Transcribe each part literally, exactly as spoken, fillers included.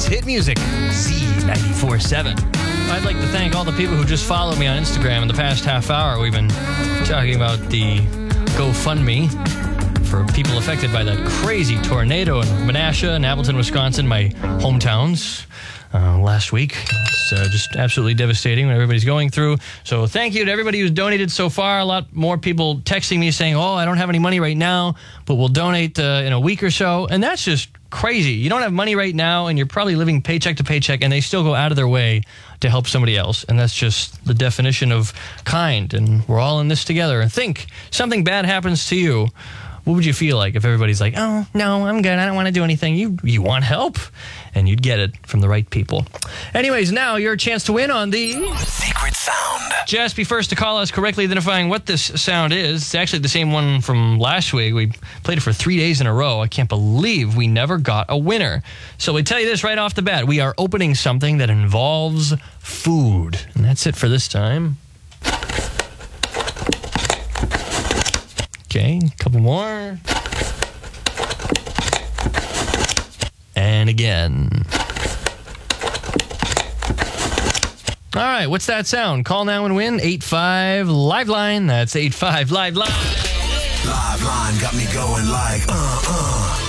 is Hit Music, Z ninety-four point seven. I'd like to thank all the people who just followed me on Instagram in the past half hour. We've been talking about the GoFundMe for people affected by that crazy tornado in Menasha and Appleton, Wisconsin, my hometowns, uh, last week. It's uh, just absolutely devastating what everybody's going through. So thank you to everybody who's donated so far. A lot more people texting me saying, oh, I don't have any money right now, but we'll donate uh, in a week or so. And that's just crazy. You don't have money right now, and you're probably living paycheck to paycheck, and they still go out of their way to help somebody else. And that's just the definition of kind. And we're all in this together. And think, something bad happens to you. What would you feel like if everybody's like, oh, no, I'm good. I don't want to do anything. You you want help? And you'd get it from the right people. Anyways, now your chance to win on the Secret Sound. Just be first to call us correctly identifying what this sound is. It's actually the same one from last week. We played it for three days in a row. I can't believe we never got a winner. So we tell you this right off the bat. We are opening something that involves food. And that's it for this time. Okay, a couple more. And again. All right, what's that sound? Call now and win. eight five Live Line. That's eight five Live Line. Live Line got me going like, uh, uh.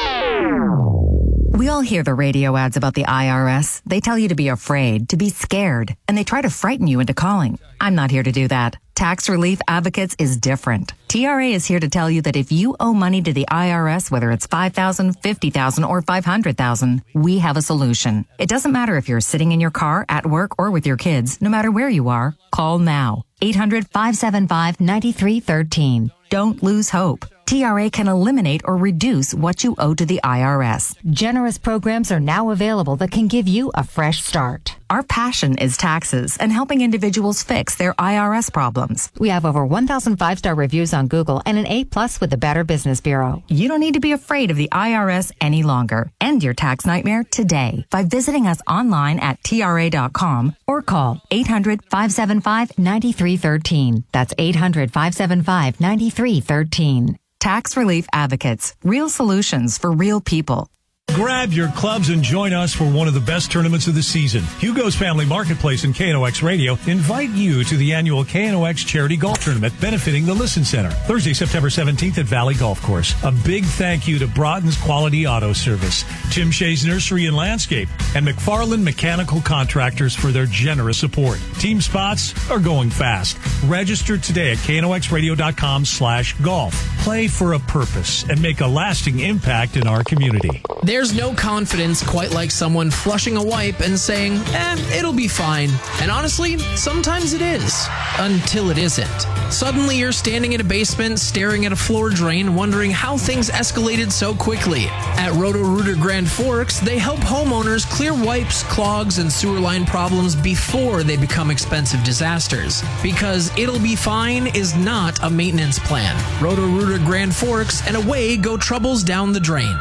We all hear the radio ads about the I R S. They tell you to be afraid, to be scared, and they try to frighten you into calling. I'm not here to do that. Tax Relief Advocates is different. T R A is here to tell you that if you owe money to the I R S, whether it's five thousand dollars, fifty thousand dollars, or five hundred thousand dollars, we have a solution. It doesn't matter if you're sitting in your car, at work, or with your kids. No matter where you are, call now. eight hundred, five seven five, nine three one three. Don't lose hope. T R A can eliminate or reduce what you owe to the I R S. Generous programs are now available that can give you a fresh start. Our passion is taxes and helping individuals fix their I R S problems. We have over one thousand five-star reviews on Google and an A plus with the Better Business Bureau. You don't need to be afraid of the I R S any longer. End your tax nightmare today by visiting us online at T R A dot com or call eight hundred, five seven five, nine three one three. That's eight hundred, five seven five, nine three one three. Tax Relief Advocates. Real solutions for real people. Grab your clubs and join us for one of the best tournaments of the season. Hugo's Family Marketplace and K N O X Radio invite you to the annual K N O X Charity Golf Tournament benefiting the Listen Center. Thursday, September seventeenth at Valley Golf Course. A big thank you to Broughton's Quality Auto Service, Tim Shea's Nursery and Landscape, and McFarland Mechanical Contractors for their generous support. Team spots are going fast. Register today at K N O X radio dot com slash golf. Play for a purpose and make a lasting impact in our community. There's no confidence quite like someone flushing a wipe and saying, eh, it'll be fine. And honestly, sometimes it is. Until it isn't. Suddenly you're standing in a basement, staring at a floor drain, wondering how things escalated so quickly. At Roto-Rooter Grand Forks, they help homeowners clear wipes, clogs, and sewer line problems before they become expensive disasters. Because it'll be fine is not a maintenance plan. Roto-Rooter Grand Forks, and away go troubles down the drain.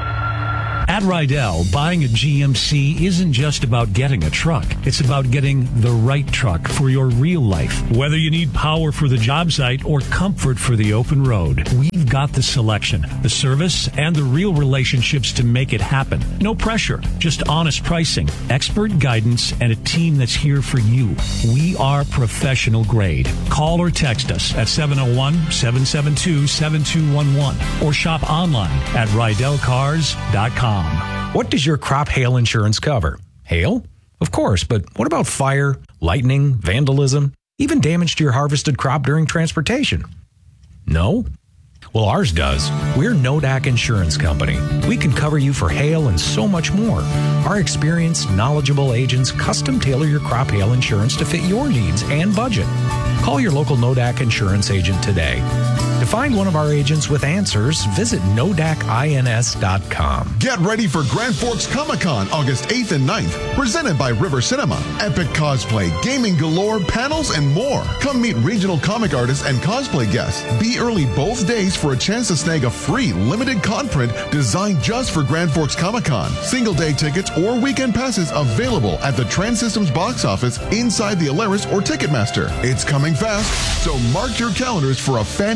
At Rydell, buying a G M C isn't just about getting a truck. It's about getting the right truck for your real life. Whether you need power for the job site or comfort for the open road, we've got the selection, the service, and the real relationships to make it happen. No pressure, just honest pricing, expert guidance, and a team that's here for you. We are professional grade. Call or text us at seven oh one, seven seven two, seven two one one or shop online at rydell cars dot com. What does your crop hail insurance cover? Hail? Of course, but what about fire, lightning, vandalism, even damage to your harvested crop during transportation? No? Well, ours does. We're Nodak Insurance Company. We can cover you for hail and so much more. Our experienced, knowledgeable agents custom tailor your crop hail insurance to fit your needs and budget. Call your local Nodak Insurance agent today. To find one of our agents with answers, visit nodak ins dot com. Get ready for Grand Forks Comic-Con August eighth and ninth, presented by River Cinema. Epic cosplay, gaming galore, panels, and more. Come meet regional comic artists and cosplay guests. Be early both days for a chance to snag a free limited con print designed just for Grand Forks Comic-Con. Single day tickets or weekend passes available at the Trans Systems box office inside the Alaris or Ticketmaster. It's coming fast, so mark your calendars for a fandom-fueled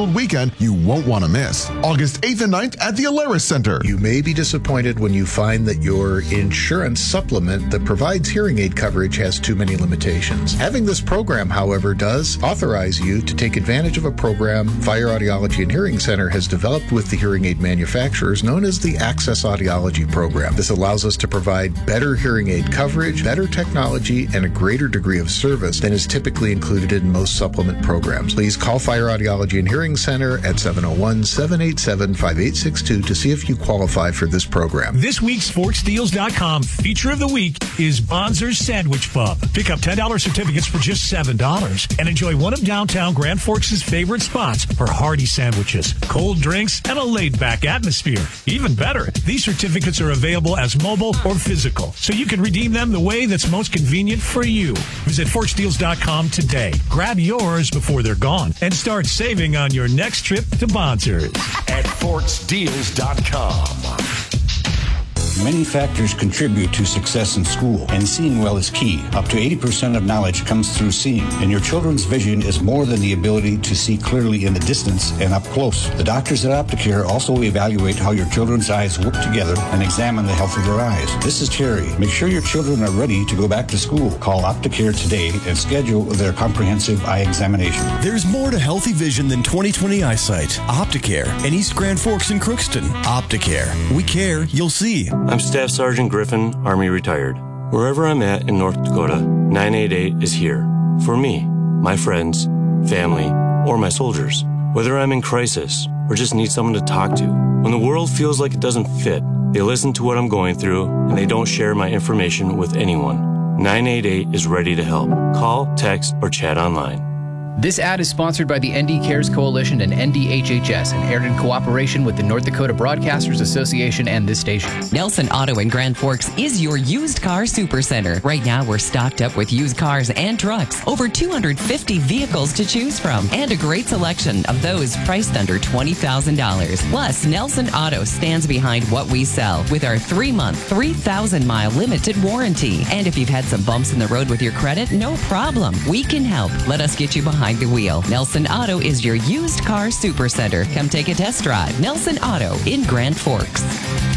filled weekend you won't want to miss. August eighth and ninth at the Alaris Center. You may be disappointed when you find that your insurance supplement that provides hearing aid coverage has too many limitations. Having this program, however, does authorize you to take advantage of a program Fire Audiology and Hearing Center has developed with the hearing aid manufacturers known as the Access Audiology Program. This allows us to provide better hearing aid coverage, better technology, and a greater degree of service than is typically included in most supplement programs. Please call Fire Audiology and Hearing Center at seven oh one, seven eight seven, five eight six two to see if you qualify for this program. This week's Forks Deals dot com feature of the week is Bonzer's Sandwich Pub. Pick up ten dollars certificates for just seven dollars and enjoy one of downtown Grand Forks' favorite spots for hearty sandwiches, cold drinks, and a laid-back atmosphere. Even better, these certificates are available as mobile or physical, so you can redeem them the way that's most convenient for you. Visit Forks Deals dot com today. Grab yours before they're gone and start saving on your next trip to Bonzer's. At Forks Deals dot com. Many factors contribute to success in school, and seeing well is key. Up to eighty percent of knowledge comes through seeing, and your children's vision is more than the ability to see clearly in the distance and up close. The doctors at Opticare also evaluate how your children's eyes work together and examine the health of their eyes. This is Terry. Make sure your children are ready to go back to school. Call Opticare today and schedule their comprehensive eye examination. There's more to healthy vision than twenty twenty eyesight. Opticare in East Grand Forks and Crookston. Opticare. We care, you'll see. I'm Staff Sergeant Griffin, Army retired. Wherever I'm at in North Dakota, nine eight eight is here. For me, my friends, family, or my soldiers. Whether I'm in crisis or just need someone to talk to. When the world feels like it doesn't fit, they listen to what I'm going through and they don't share my information with anyone. nine eight eight is ready to help. Call, text, or chat online. This ad is sponsored by the N D Cares Coalition and N D H H S and aired in cooperation with the North Dakota Broadcasters Association and this station. Nelson Auto in Grand Forks is your used car supercenter. Right now, we're stocked up with used cars and trucks. Over two hundred fifty vehicles to choose from and a great selection of those priced under twenty thousand dollars. Plus, Nelson Auto stands behind what we sell with our three-month, three thousand mile limited warranty. And if you've had some bumps in the road with your credit, no problem. We can help. Let us get you behind the wheel. Nelson Auto is your used car supercenter. Come take a test drive. Nelson Auto in Grand Forks.